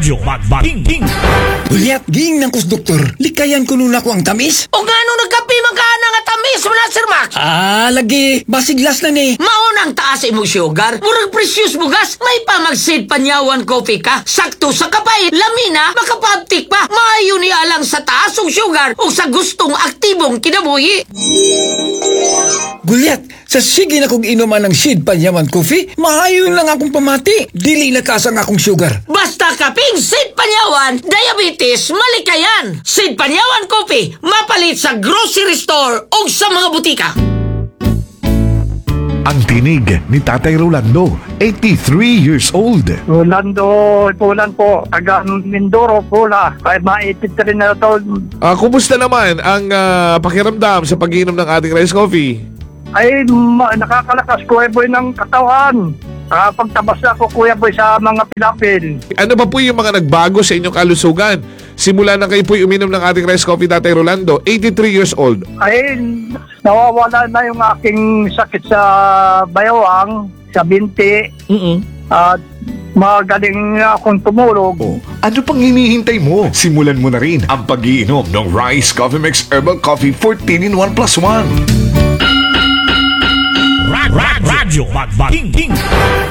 Radyo Magbating. Ulyat, giing ng kus doktor, likayan ko nun ako ang tamis. O nga nung nagkapi man ka na nga tamis mo na, Sir Max. Lagi, basiglas na ni. Maunang taas mo sugar. Murag precious bugas. May pamagsid panyawan coffee ka. Sakto sa kapay. Lamina, makapabtik pa. Maayo ni alang sa taas og sugar o sa gustong aktibong kinabuhi. Gulyat, sa sige na kong inuman ng Sid Panyaman Coffee, maayon lang akong pamati. Dili na kasang akong sugar. Basta kaping Sid Panyawan, diabetes, malikayan. Sid Panyawan Coffee, mapalit sa grocery store o sa mga butika. Ang tinig ni Tatay Rolando, 83 years old. Rolando Pulan po, taga Mindoro, Pula. Kahit ma-83 na taon. Kumusta naman ang pakiramdam sa pag-inom ng ating rice coffee? Ay, nakakalakas Kuya Boy ng katawan. Pagtabas na ako Kuya Boy sa mga pilapil. Ano ba po yung mga nagbago sa inyong kalusugan? Simula na kayo po'y uminom ng ating rice coffee, Tatay Rolando, 83 years old. Ay, nawawala na yung aking sakit sa bayawang, sa binti. At magaling na akong tumulog. Ano pang hinihintay mo? Simulan mo na rin ang pag-iinom ng Rice Coffee Mix Herbal Coffee 14 in 1 plus 1. Radyo Magbating.